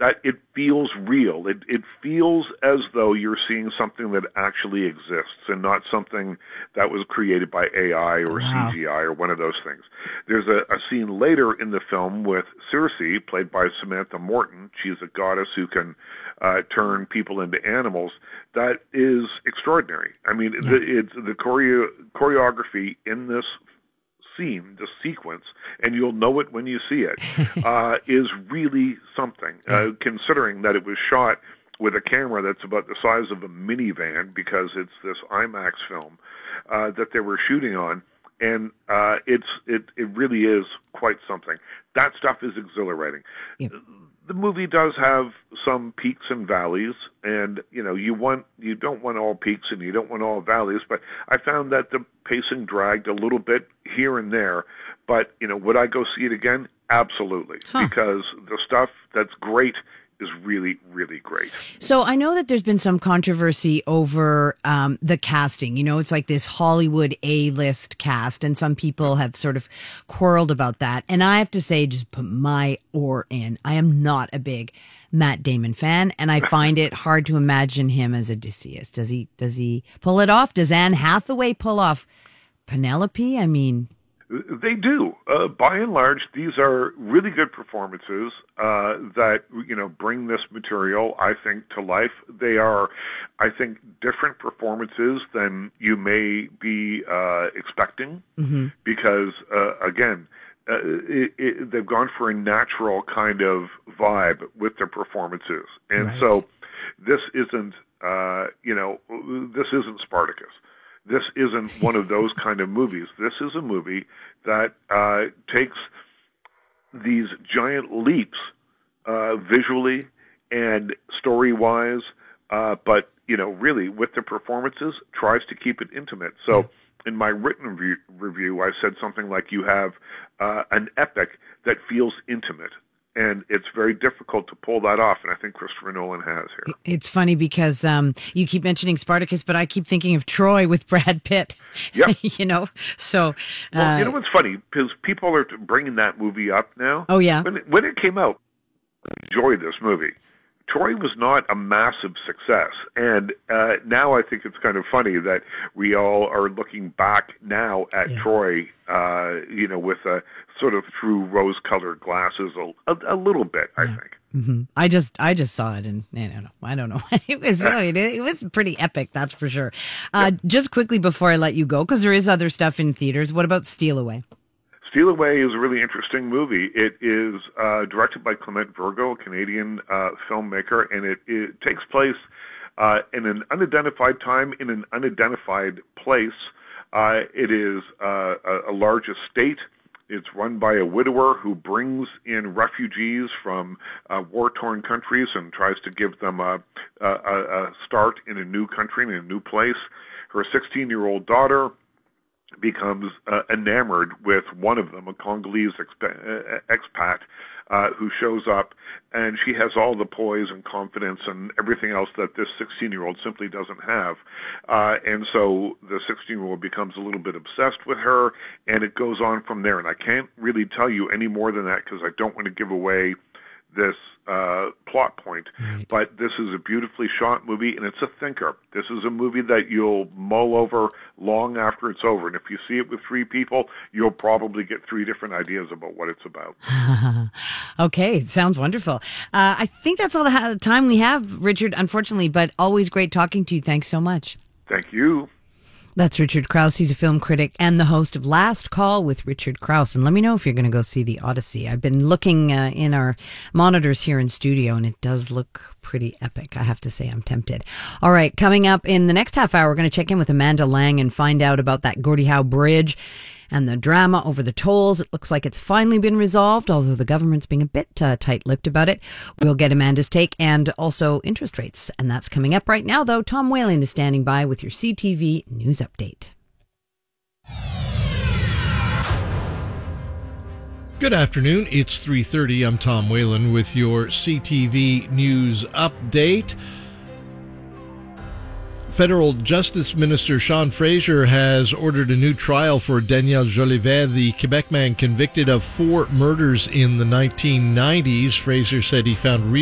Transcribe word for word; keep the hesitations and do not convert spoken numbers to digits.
that it feels real. It it feels as though you're seeing something that actually exists and not something that was created by A I or wow. C G I or one of those things. There's a, a scene later in the film with Circe, played by Samantha Morton. She's a goddess who can uh, turn people into animals. That is extraordinary. I mean, yeah. the, it's the choreo- choreography in this scene, the sequence, and you'll know it when you see it, uh, is really something, uh, considering that it was shot with a camera that's about the size of a minivan, because it's this IMAX film uh, that they were shooting on, and uh, it's it, it really is quite something. That stuff is exhilarating. Yeah. The movie does have some peaks and valleys, and you know you want you don't want all peaks and you don't want all valleys. But I found that the pacing dragged a little bit here and there. But you know, would I go see it again? Absolutely, huh. because the stuff that's great is really, really great. So I know that there's been some controversy over um, the casting. You know, it's like this Hollywood A-list cast, and some people have sort of quarreled about that. And I have to say, just put my oar in. I am not a big Matt Damon fan, and I find it hard to imagine him as Odysseus. Does he? Does he pull it off? Does Anne Hathaway pull off Penelope? I mean. They do. Uh, by and large, these are really good performances uh, that, you know, bring this material, I think, to life. They are, I think, different performances than you may be uh, expecting mm-hmm. because, uh, again, uh, it, it, they've gone for a natural kind of vibe with their performances. And right. so this isn't, uh, you know, this isn't Spartacus. This isn't one of those kind of movies. This is a movie that uh, takes these giant leaps uh, visually and story-wise, uh, but, you know, really with the performances, tries to keep it intimate. So in my written review, review I said something like you have uh, an epic that feels intimate. And it's very difficult to pull that off, and I think Christopher Nolan has here. It's funny because um, you keep mentioning Spartacus, but I keep thinking of Troy with Brad Pitt. Yep. you know, so... Uh, well, you know what's funny? Because people are bringing that movie up now. Oh, yeah? When it, when it came out, I enjoyed this movie. Troy was not a massive success, and uh, now I think it's kind of funny that we all are looking back now at yeah. Troy, uh, you know, with a sort of through rose-colored glasses a, a, a little bit, I yeah. think. Mm-hmm. I just, I just saw it, and I don't know, I don't know. it was, it, it was pretty epic, that's for sure. Uh, yep. Just quickly before I let you go, because there is other stuff in theaters. What about Steal Away? Steal Away is a really interesting movie. It is uh, directed by Clement Virgo, a Canadian uh, filmmaker, and it, it takes place uh, in an unidentified time in an unidentified place. Uh, it is uh, a, a large estate. It's run by a widower who brings in refugees from uh, war-torn countries and tries to give them a, a, a start in a new country, in a new place. Her sixteen-year-old daughter becomes uh, enamored with one of them, a Congolese exp- expat, uh, who shows up, and she has all the poise and confidence and everything else that this sixteen-year-old simply doesn't have. Uh, and so the sixteen-year-old becomes a little bit obsessed with her, and it goes on from there. And I can't really tell you any more than that because I don't want to give away this uh, plot point, right. But this is a beautifully shot movie, and it's a thinker. This is a movie that you'll mull over long after it's over, and if you see it with three people, you'll probably get three different ideas about what it's about. Okay, sounds wonderful. Uh, I think that's all the ha- time we have, Richard, unfortunately, but always great talking to you. Thanks so much. Thank you. That's Richard Krause. He's a film critic and the host of Last Call with Richard Krause. And let me know if you're going to go see The Odyssey. I've been looking uh, in our monitors here in studio, and it does look pretty epic. I have to say, I'm tempted. All right, coming up in the next half hour, we're going to check in with Amanda Lang and find out about that Gordie Howe Bridge and the drama over the tolls. It looks like it's finally been resolved, although the government's being a bit uh, tight-lipped about it. We'll get Amanda's take and also interest rates. And that's coming up right now, though. Tom Whalen is standing by with your C T V News Update. Good afternoon. It's three thirty. I'm Tom Whalen with your C T V News Update. Federal Justice Minister Sean Fraser has ordered a new trial for Daniel Jolivet, the Quebec man convicted of four murders in the nineteen nineties. Fraser said he found